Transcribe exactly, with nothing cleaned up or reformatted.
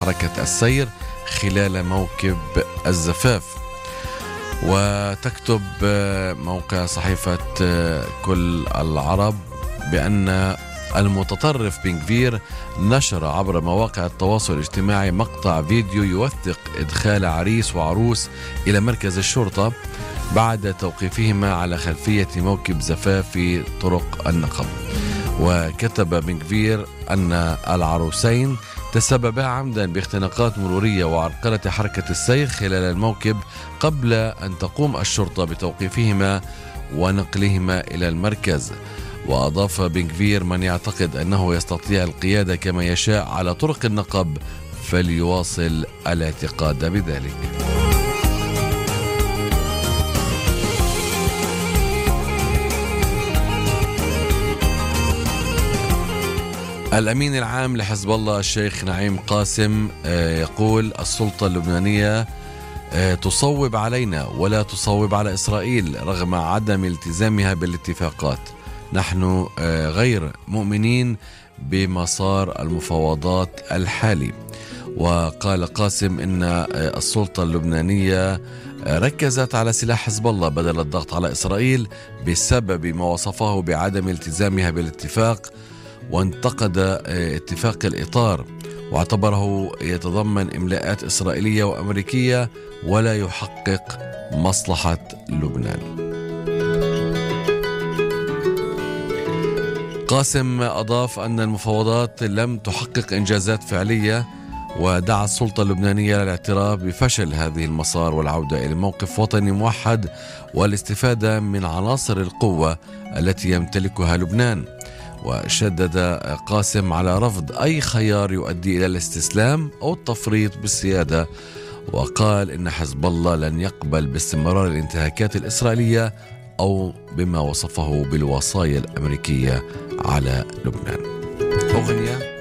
حركة السير خلال موكب الزفاف. وتكتب موقع صحيفة كل العرب بأن المتطرف بن كفير نشر عبر مواقع التواصل الاجتماعي مقطع فيديو يوثق إدخال عريس وعروس إلى مركز الشرطة بعد توقيفهما على خلفية موكب زفاف في طرق النقب. وكتب بن كفير أن العروسين تسببا عمدا باختناقات مرورية وعرقلة حركة السير خلال الموكب قبل أن تقوم الشرطة بتوقيفهما ونقلهما إلى المركز. وأضاف بن كفير: من يعتقد أنه يستطيع القيادة كما يشاء على طرق النقب فليواصل الاعتقاد بذلك. الأمين العام لحزب الله الشيخ نعيم قاسم يقول: السلطة اللبنانية تصوب علينا ولا تصوب على إسرائيل رغم عدم التزامها بالاتفاقات. نحن غير مؤمنين بمسار المفاوضات الحالي. وقال قاسم إن السلطة اللبنانية ركزت على سلاح حزب الله بدل الضغط على إسرائيل بسبب ما وصفه بعدم التزامها بالاتفاق، وانتقد اتفاق الإطار واعتبره يتضمن إملاءات إسرائيلية وأمريكية ولا يحقق مصلحة لبنان. قاسم أضاف أن المفاوضات لم تحقق إنجازات فعلية، ودعا السلطة اللبنانية للاعتراف بفشل هذه المسار والعودة إلى موقف وطني موحد والاستفادة من عناصر القوة التي يمتلكها لبنان. وشدد قاسم على رفض أي خيار يؤدي إلى الاستسلام أو التفريط بالسيادة، وقال إن حزب الله لن يقبل باستمرار الانتهاكات الإسرائيلية أو بما وصفه بالوصايا الأمريكية على لبنان. أغنية